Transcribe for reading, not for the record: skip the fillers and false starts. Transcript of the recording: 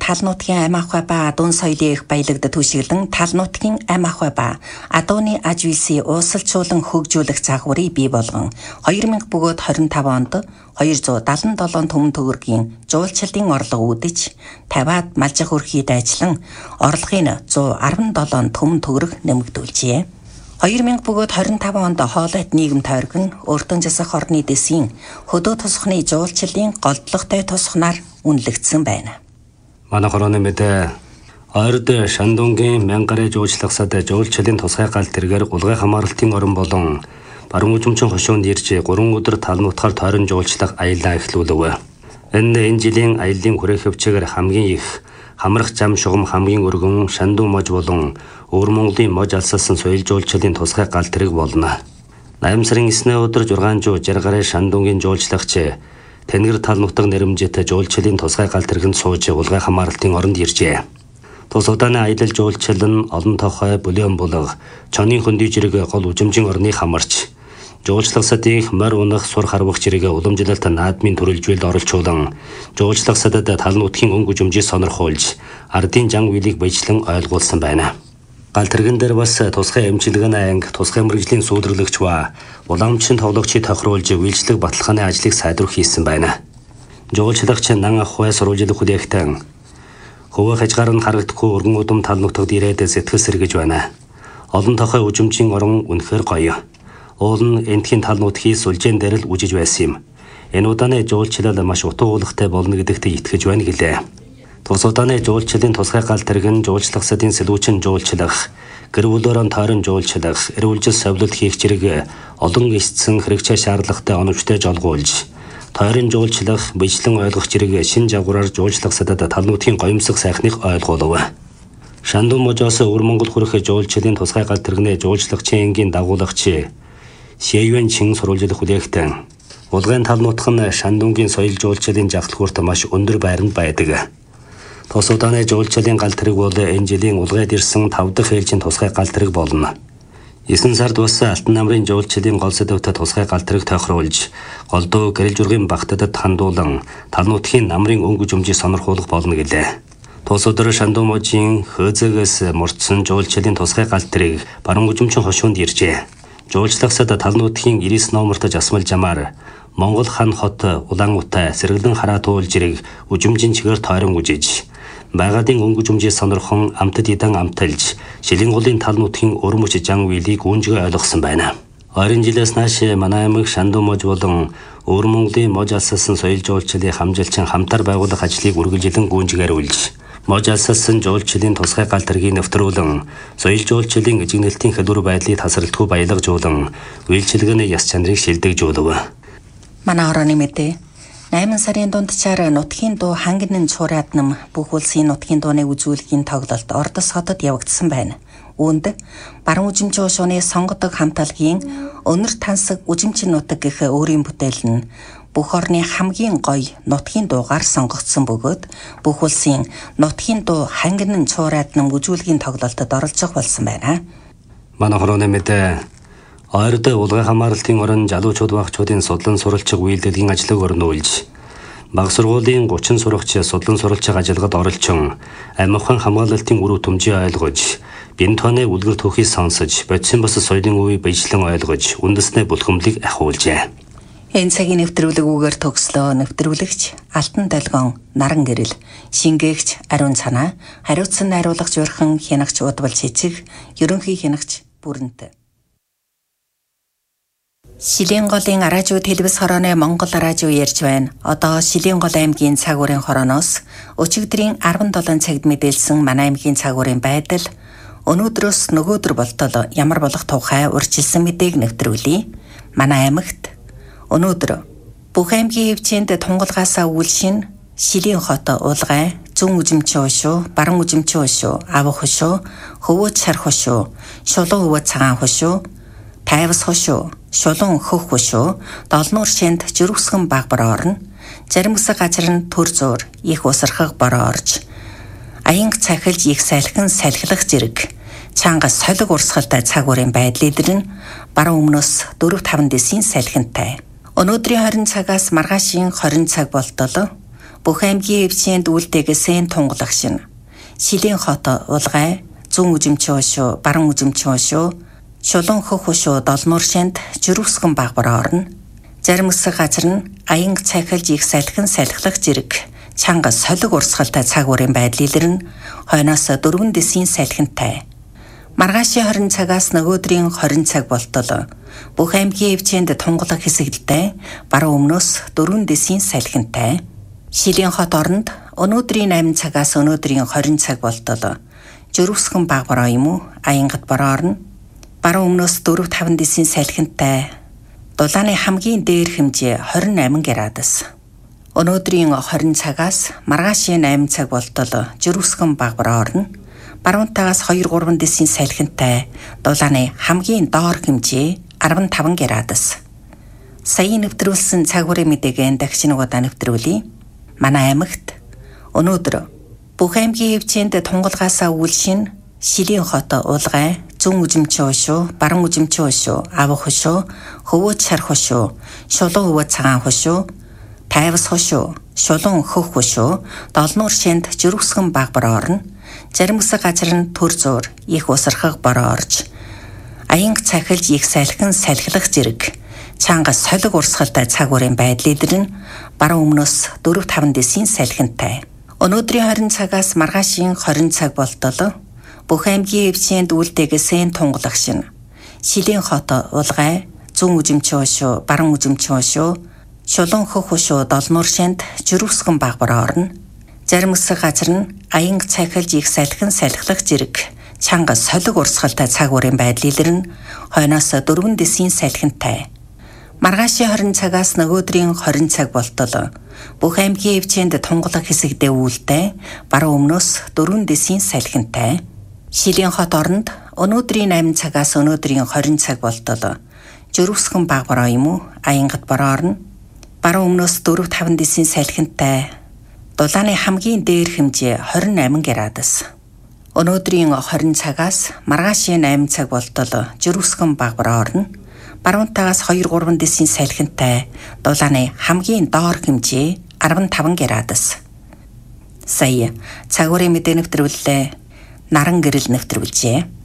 тал нутгийн амь ахуй ба адуун соёлын их баялагд түшиглэн тал нутгийн амь ахуй ба адууны аж үйлсийг уусалжуулан хөгжүүлэх загварыг бий болгон 2000 бөгөөд 25 онд 277 төмөн төгрөгийн жуулчлалын орлого үүдэж тавиад малжих өрхий дайчлан орлогын 117 төмөн төгрөг нэмэгдүүлжээ. 2000 бөгөөд 25 онд хоолойт нийгэм тойрог нь өртөн засах орны дэсийн хөдөө тусахны жуулчлалын голдлоготой тусахнаар үнэлэгдсэн байна. Манай хорооны мэдээ ойрд Шандунгийн Мянгарын жуулчлагсад жуулчлалын тусгай гал тэргээр улгай хамгаалалтын орон болон баруун үзмчин хошуунд ирж 3 өдөр тал нутгаар тойрон жуулчлах аяллаа эхлүүлв. Энэ жилийн аяллаа хүрээх хөвчөөр хамгийн их хамрах зам шугам хамгийн өргөн Шандун мож болон Өвөр Монголын мож алсалсан соёл жуулчлалын тусгай гал тэрэг болно. 8 сарын 9-ний өдөр 660 гаруй Шандунгийн жуулчлагч Тэнгэр тал нутаг нэрэмжтэй жуулчлалын тусгай гал тэргэнд сууж улгай хамгаалалтын оронд иржээ. Тус удааны аялал жуулчлал нь олон тохой бүлээн булга чоны хөндөй жирэг гол үжимжин орны хамарч жуулчлагсадын морь унах сур харвах жирэг уламжлалт наадмын төрөлжүүлэлд оролцуулан жуулчлагсадад тал нутгийн өнгө үжимжийг сонирхуулж ардын жан үйлийг баяжлан ойлгуулсан байна. Гал тэргэн дээр бас тусгай эмчилгээний анги, тусгай мэргэжлийн сүүлрэлэгч ба уламжлалын тоглогчид тохируулж үйлчлэг баталгааны ажлыг сайдруулах хийсэн байна. Жуулчлагч нан ахуй сурвалжлах хүлээгтэн хөвөө хажгаар нь харагдахгүй өргөн удам тал нутагт ирээд сэтгэл сэргэж байна. Олон тохой үжимжийн орон үнэхээр гоё. Уул нь энтхийн тал нутгийн сүлжээн дээр л үжиж байсан юм. Энэ удааны жуулчлал маш утга уулгатай болно гэдэгт итгэж байна гэлээ. Тус удааны жуулчлалын тусгай гал тэргэн жуулчлагсадын сэлүүчин жуулчлах, гэр бүлөөрөө тойрон жуулчлах, эрүүлжил совлолт хийх зэрэг олон эсцэн хэрэгцээ шаардлагатай оновчтой жолгуулж, тойрон жуулчлах, бичлэн ойлгох зэрэг шин жагвараар жуулчлагсадад тал нутгийн гоёмсог сайхныг ойлгуулв. Шандун можоос Өвөр Монгол хүрэх жуулчлалын тусгай гал тэргэнэ жуулчлагчийн энгийн дагуулагч Шэйвэн чин сурвалжлах хүлээгтэн улгайн тал нутг нь Шандунгийн соёл жуулчлалын жагтлагуурт маш өндөр байранд байдаг. Тус удааны жуулчлалын гал тэрэг бол энэ жилийн улгайд ирсэн 5 дахь ээлжийн тусгай гал тэрэг болно. 9 сард бас Алтан намрын жуулчлалын гол сэдвтэй тусгай гал тэрэг тохируулж, голдуу гэрэл жургийн багтадад хандуулан тал нутгийн намрын өнгө жүмжийг сонирхуулах болно гэлээ. Тус өдөр Шандун можийн хөөзөгөөс мурдсан жуулчлалын тусгай гал тэрэг баруун үзмчин хошуунд иржээ. Жуулчлагсад тал нутгийн 90 номортож асмал жамаар Монгол хан хот Улаангутай сэргэлэн хараа туул жирэг үжимжин чигээр тойрон үжиж байгаадын өнгө жүмжийг сонирхон амтд идан амталж Шилэнгуулын тал нутгийн өрмөч жан үйлийг гүнжгээ ойлгосон байна. Ойрын жилээс нааш манай аймаг Шандун мож болон Өвөр Монголын мож алсалсан соёл жуулчлалын хамжилчин хамтар байгуулах ажлыг үргэлжлэн гүнжгээрүүлж мож алсалсан жуулчлалын тусгай гал тэргийг нэвтрүүлэн соёл жуулчлалын эжигнэлтийн хэлбэр байдлыг тасралтгүй баялагжуулан үйлчилгээний яс чанарыг шилдэгжүүлв. Манай орооны мэдээ 8 сарын дундчаар нутгийн дуу хангинын цуураад нам бүх улсын нутгийн дууны үзүүлгийн тоглолт Ордос хотод явагдсан байна. Үүнд баруун үзмчин хошууны сонгодог хамтлагийн өнөр тансаг үзмчин нутаг гэх өөрийн бүтээл нь бүх орны хамгийн гоё нутгийн дуугаар сонгогдсон бөгөөд бүх улсын нутгийн дуу хангинын цуураад нам үзүүлгийн тоглолтод оролцох болсон байна. Манай хорооны мэдээ ойрд улгай хамгаалалтын орон залуучууд багчуудын судлан суралцах үйлдвэрлэлийн ажлыг өрнүүлж, баг сургуулийн 30 сурагч судлан суралцах ажилд оролцсон, амь ухаан хамгаалалтын үр дүнжийг ойлгож, бин тооны үлгэр түүхийг сонсож, бодисын бус соёлын үеийг баяжлан ойлгож, үндэснээ бүлхэмлийг ахиулжээ. Энэ цагийн нэвтрүүлэг үгээр төгслөө. Нэвтрүүлэгч Алтан Долгион, Наран Гэрэл, шингээгч Ариун Цанаа, хариуцсан найруулагч Урхан, хянагч Удвал Цэцэг, ерөнхий хянагч Бүрэнт. Шилэнгголын радио телевиз хорооны Монгол радио ярьж байна. Одоо Шилэнггол аймгийн цагуурын хорооноос өчигдрийн 17 цагт мэдээлсэн манай аймгийн цагуурын байдал өнөөдрөөс нөгөөдөр болтол ямар болох тухай урьдчилсан мэдээг нэвтрүүлье. Манай аймагт өнөөдөр бүх аймгийн хэвчээнд тунгалгаасаа үйлшин Шилийн хот Улгай, Зүүн үзмчин хошуу, Баруун үзмчин хошуу, Авах хошуу, Хөвөөч сар хошуу, Шулуун хөвөө цагаан хошуу, Тайвас хошуу, Шулуун хөх хошуу, Долнуур шинд Жирүсгэн баг бороо орно. Зарим хэсэг газар нь төр зуур, их усархаг бороо орж, аянг цахилж их салхин салхилах зэрэг чангас солиг урсгалтай цагуурын байдлын дээр нь баруун өмнөөс 4-5 дэсийн салхинтай. Өнөөдрийн 20 цагаас маргаашийн 20 цаг болтол Бүх аймгийн хөвчөнд үлдээгсэн тунгалагч нь Шилийн хот улгай зүүн үзэмчин хошуу, баруун үзэмчин хошуу, шулуун хөх хошуу долнуур шинд жирүүсгэн багбар орно. Зарим хэсэг газар нь аянг цахилж их салхин салхилах зэрэг чанга солиг урсгалтай цаг уурын байдал илэрнэ. Хойноос 4 дэсийн салхинтай. Маргаашийн 20 цагаас нөгөөдрийн 20 цаг болтол бүх аймгийн хөвчөнд тунгалаг хэсэгдэлтэй баруун өмнөөс 4 дэсийн салхинтай. Шилийн хот оронд өнөөдрийн 8 цагаас өнөөдрийн 20 цаг болтол жирүүсгэн багбар юм уу аянгад бороо орно. Баруун өмнөөс 4-5 дэсийн салхинтай. Дулааны хамгийн дээр хэмжээ 28 градус. Өнөөдрийн 20 цагаас маргаашийн 8 цаг болтол жирүүсгэн багбар орно. Баруунтаагаас 2-3 дэсийн салхинтай. Дулааны хамгийн доор хэмжээ 15 градус. Саяын нэвтрүүлсэн цаг уурын мэдээгээ дахин нэг удаа нэвтрүүлье. Манай аймагт өнөөдөр бүх аймгийн хөвчөнд тунгалгаасаа үйлшин Шилийн хот улгай зүүн үзэмчин хошуу, баруун үзэмчин хошуу, авах хошуу, хөвөөд шарх хошуу, шулуун хөвөөд цагаан хошуу, тайвас хошуу, шулуун хөх хошуу, долнуур шинд жирүүсгэн багбар орно. Зарим хэсэг газар нь төр зуур их усархаг бороо орж аянг цахилж их салхин салхилах зэрэг чанга солиг урсгалтай цаг уурын байдал илэрнэ. Баруун өмнөөс 4-5 дэсийн салхинтай. Өнөөдрийн 20 цагаас маргаашийн 20 цаг болтол бүх аймгийн хөвчөнд үлдээгсэн тунгалагч нь Шилийн хот улгай зүүн үзэмчин хошуу, баруун үзэмчин хошуу, шулуун хөх хошуу долнуур шинд жирүүсгэн багбар орно. Зарим хэсэг газар нь аянг цахилж их салхин салхилах зэрэг чанга солиг урсгалтай цаг уурын байдал илэрнэ. Хойноос 4 дэсийн салхинтай. Маргаашийн 20 цагаас нөгөөдрийн 20 цаг болтол бүх аймгийн хөвчөнд тунгалаг хэсэгдээ үүлтэй баруун өмнөөс 4 дэсийн салхинтай. Шилийн хот оронд өнөөдрийн 8 цагаас өнөөдрийн 20 цаг болтол жирүүсгэн багбар юм уу аянгад бороо орно. Баруун өмнөөс 4-5 дэсийн салхинтай. Дулааны хамгийн дээр хэмжээ 28 градус. Өнөөдрийн 20 цагаас маргаашийн 8 цаг болтол жирүүсгэн багбар орно. Баруунтаагаас 2-3 дэсийн салхинтай. Дулааны хамгийн доор хэмжээ 15 градус. Сая цаг уурын мэдээ нэвтрүүллээ. Наран гэрэл нэвтрүүлжээ.